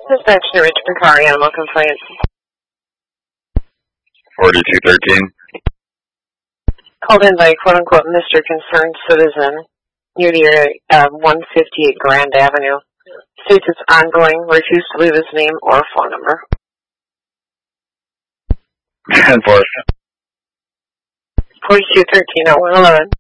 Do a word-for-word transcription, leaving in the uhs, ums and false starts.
Dispatch to Richmond Car Animal Complaints. forty-two thirteen. Called in by quote-unquote Mister Concerned Citizen near the uh, one fifty-eight Grand Avenue. States it's ongoing, refused to leave his name or phone number. ten four. forty-two thirteen oh one eleven.